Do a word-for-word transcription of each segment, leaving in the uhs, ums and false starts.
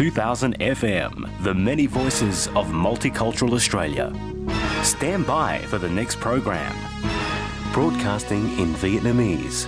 two thousand F M, the many voices of multicultural Australia. Stand by for the next program. Broadcasting in Vietnamese.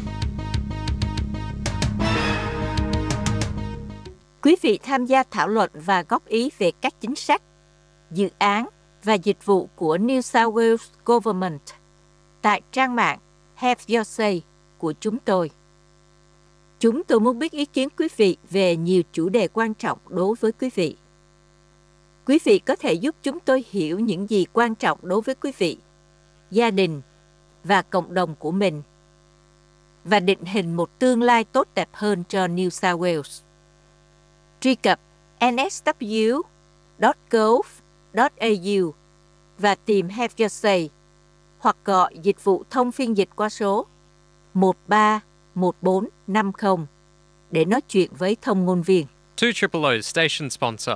Quý vị tham gia thảo luận và góp ý về các chính sách, dự án và dịch vụ của New South Wales Government tại trang mạng Have Your Say của chúng tôi. Chúng tôi muốn biết ý kiến quý vị về nhiều chủ đề quan trọng đối với quý vị. Quý vị có thể giúp chúng tôi hiểu những gì quan trọng đối với quý vị, gia đình và cộng đồng của mình, và định hình một tương lai tốt đẹp hơn cho New South Wales. Truy cập n s w chấm gov chấm a u và tìm Have Your Say hoặc gọi dịch vụ thông phiên dịch qua số một ba một bốn năm không để nói chuyện với thông ngôn viên. two triple O station sponsor.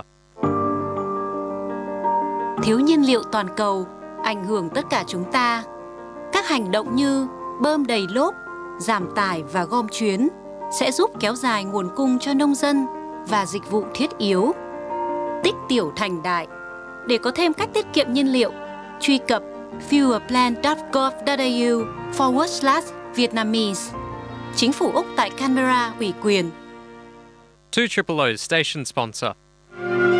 Thiếu nhiên liệu toàn cầu ảnh hưởng tất cả chúng ta. Các hành động như bơm đầy lốp, giảm tải và gom chuyến sẽ giúp kéo dài nguồn cung cho nông dân và dịch vụ thiết yếu. Tích tiểu thành đại. Để có thêm cách tiết kiệm nhiên liệu, truy cập fuelplan chấm gov chấm a u forward slash Vietnamese. Chính phủ Úc tại Canberra ủy quyền. two triple O station sponsor.